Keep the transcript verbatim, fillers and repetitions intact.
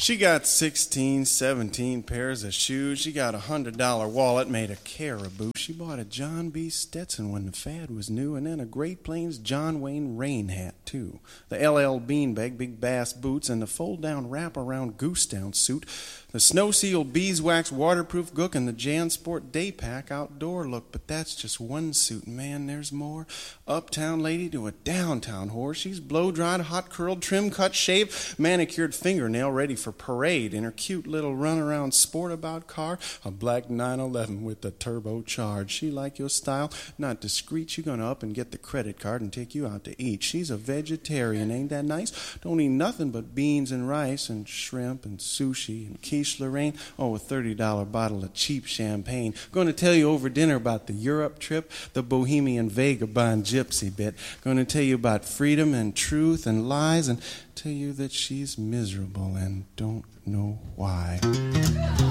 She got sixteen, seventeen pairs of shoes. She got a hundred dollar wallet made of caribou. She bought a John B. Stetson when the fad was new, and then a Great Plains John Wayne rain hat, too. The L L Beanbag big bass boots, and the fold-down wrap-around goose-down suit. The Snow Seal beeswax waterproof gook, and the JanSport day pack outdoor look. But that's just one suit. Man, there's more. Uptown lady to a downtown whore. She's blow-dried, hot-curled, trim-cut, shaved, manicured fingernail ready for parade in her cute little run-around sport-about car, a black nine eleven with the turbocharged. She like your style, not discreet. She gonna up and get the credit card and take you out to eat. She's a vegetarian, ain't that nice? Don't eat nothing but beans and rice and shrimp and sushi and quiche Lorraine. Oh, a thirty dollar bottle of cheap champagne. Gonna tell you over dinner about the Europe trip, the Bohemian vagabond gypsy bit. Gonna tell you about freedom and truth and lies, and tell you that she's miserable and don't know why.